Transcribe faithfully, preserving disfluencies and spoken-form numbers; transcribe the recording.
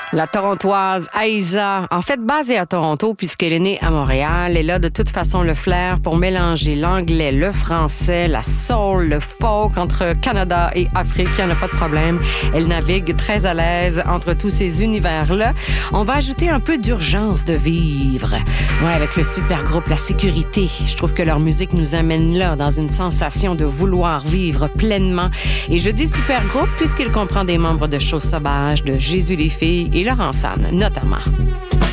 La Torontoise Aïssa, en fait basée à Toronto puisqu'elle est née à Montréal, elle a de toute façon le flair pour mélanger l'anglais, le français, la soul, le folk entre Canada et Afrique, il n'y en a pas de problème. Elle navigue très à l'aise entre tous ces univers-là. On va ajouter un peu d'urgence de vivre. Ouais, avec le super groupe La Sécurité, je trouve que leur musique nous amène là dans une sensation de vouloir vivre pleinement. Et je dis super groupe puisqu'il comprend des membres de Chose Sauvage, de Jésus les filles et Laurent San, notamment.